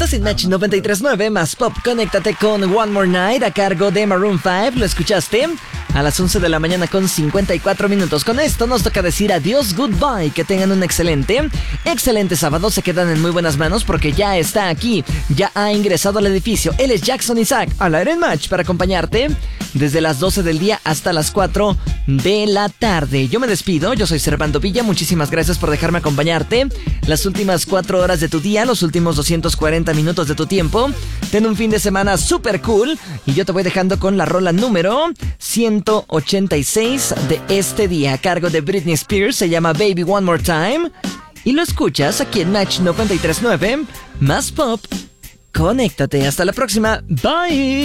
Estás en Match 93.9 más pop. Conéctate con One More Night a cargo de Maroon 5. ¿Lo escuchaste? A las 11 de la mañana con 54 minutos. Con esto nos toca decir adiós, goodbye. Que tengan un excelente sábado. Se quedan en muy buenas manos porque ya está aquí. Ya ha ingresado al edificio. Él es Jackson Isaac al aire en Match para acompañarte desde las 12 del día hasta las 4 de la tarde. Yo me despido. Yo soy Servando Villa. Muchísimas gracias por dejarme acompañarte las últimas 4 horas de tu día, los últimos 240 minutos de tu tiempo. Ten un fin de semana super cool. Y yo te voy dejando con la rola número 186 de este día, a cargo de Britney Spears. Se llama Baby One More Time. Y lo escuchas aquí en Match 93.9 más pop. Conéctate. Hasta la próxima. Bye.